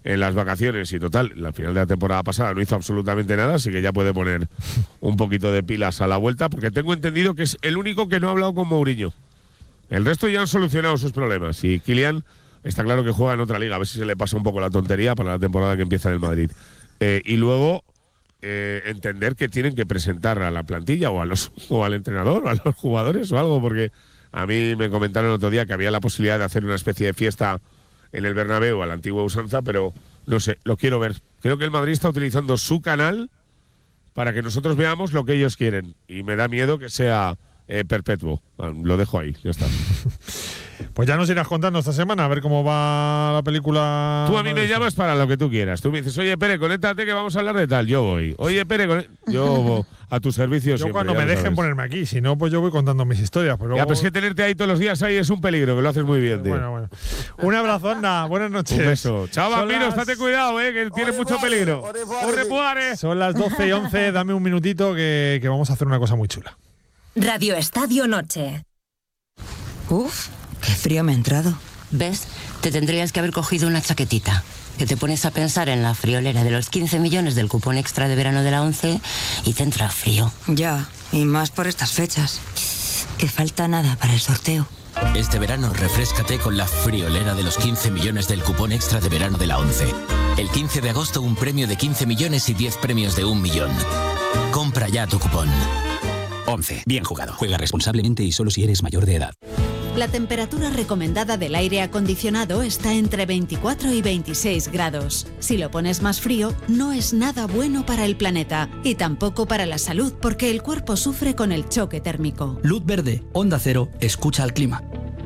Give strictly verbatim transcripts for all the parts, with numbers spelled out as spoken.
en las vacaciones y total, la final de la temporada pasada no hizo absolutamente nada, así que ya puede poner un poquito de pilas a la vuelta, porque tengo entendido que es el único que no ha hablado con Mourinho. El resto ya han solucionado sus problemas y Kylian está claro que juega en otra liga, a ver si se le pasa un poco la tontería para la temporada que empieza en el Madrid. Eh, y luego eh, entender que tienen que presentar a la plantilla o, a los, o al entrenador o a los jugadores o algo, porque a mí me comentaron el otro día que había la posibilidad de hacer una especie de fiesta en el Bernabéu a la antigua usanza, pero no sé, lo quiero ver. Creo que el Madrid está utilizando su canal para que nosotros veamos lo que ellos quieren y me da miedo que sea eh, perpetuo. Lo dejo ahí, ya está. Pues ya nos irás contando esta semana a ver cómo va la película. Tú a mí me llamas para lo que tú quieras. Tú me dices, oye, Pere, conéctate que vamos a hablar de tal. Yo voy. Oye, Pere, con... yo a tu servicio yo siempre. Yo cuando me dejen sabes. ponerme aquí, si no, pues yo voy contando mis historias. Pues luego... Ya, pues que tenerte ahí todos los días ahí es un peligro, que lo haces muy bien, tío. Bueno, bueno. Un abrazo, anda. Buenas noches. Un beso. Chao, Bambino, las... estate cuidado, eh, que tiene mucho peligro. Ore, Son las doce y once, dame un minutito que, que vamos a hacer una cosa muy chula. Radio Estadio Noche. Uf. Qué frío me ha entrado. ¿Ves? Te tendrías que haber cogido una chaquetita. Que te pones a pensar en la friolera de los quince millones del cupón extra de verano de la ONCE y te entra frío. Ya, y más por estas fechas. Que falta nada para el sorteo. Este verano refréscate con la friolera de los quince millones del cupón extra de verano de la ONCE. El quince de agosto un premio de quince millones y diez premios de un millón. Compra ya tu cupón. ONCE. Bien jugado. Juega responsablemente y solo si eres mayor de edad. La temperatura recomendada del aire acondicionado está entre veinticuatro y veintiséis grados. Si lo pones más frío, no es nada bueno para el planeta y tampoco para la salud, porque el cuerpo sufre con el choque térmico. Luz verde, Onda Cero, escucha al clima.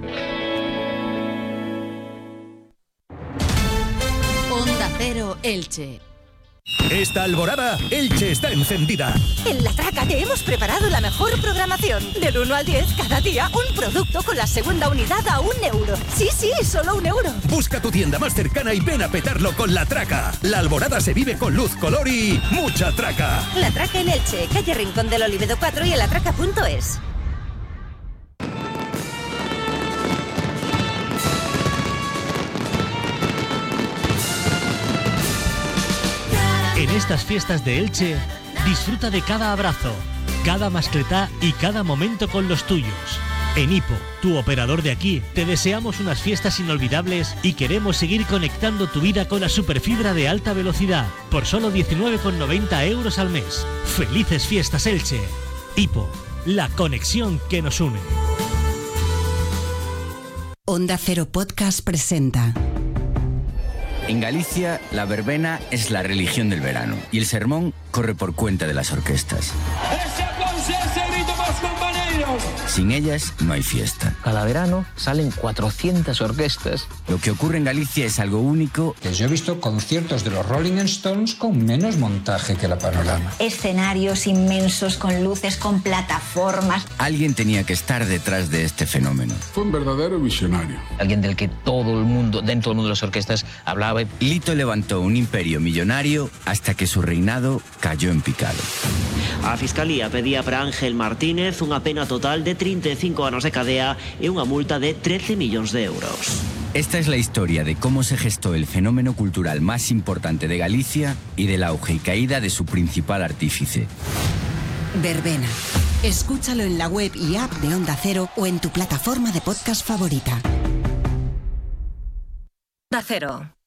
Onda Cero Elche. Esta alborada, Elche está encendida. En La Traca te hemos preparado la mejor programación. Del uno al diez, cada día, un producto con la segunda unidad a un euro. Sí, sí, solo un euro. Busca tu tienda más cercana y ven a petarlo con La Traca. La alborada se vive con luz, color y mucha traca. La Traca en Elche, calle Rincón del Olivedo cuatro y en latraca punto es. En estas fiestas de Elche, disfruta de cada abrazo, cada mascletá y cada momento con los tuyos. En Hipo, tu operador de aquí, te deseamos unas fiestas inolvidables y queremos seguir conectando tu vida con la superfibra de alta velocidad por solo diecinueve con noventa euros al mes. ¡Felices fiestas, Elche! Hipo, la conexión que nos une. Onda Cero Podcast presenta. En Galicia, la verbena es la religión del verano y el sermón corre por cuenta de las orquestas. Sin ellas no hay fiesta. Cada verano salen cuatrocientas orquestas. Lo que ocurre en Galicia es algo único. Yo he visto conciertos de los Rolling Stones con menos montaje que la Panorama. Escenarios inmensos con luces, con plataformas. Alguien tenía que estar detrás de este fenómeno. Fue un verdadero visionario. Alguien del que todo el mundo, dentro del mundo de las orquestas, hablaba. Lito levantó un imperio millonario hasta que su reinado cayó en picado. A Fiscalía pedía para Ángel Martínez unha pena total de treinta e cinco anos de cadea e unha multa de trece millóns de euros. Esta es la historia de cómo se gestó el fenómeno cultural más importante de Galicia y del auge y caída de su principal artífice. Verbena. Escúchalo en la web y app de Onda Cero o en tu plataforma de podcast favorita. Onda Cero.